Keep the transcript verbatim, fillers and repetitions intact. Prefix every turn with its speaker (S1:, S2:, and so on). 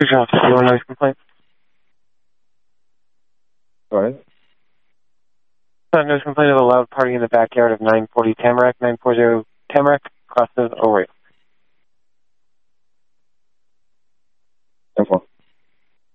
S1: Station officer, you want a noise complaint?
S2: Sorry?
S1: Uh, noise complaint of a loud party in the backyard of nine forty Tamarack, nine forty Tamarack, crosses O'Reilly.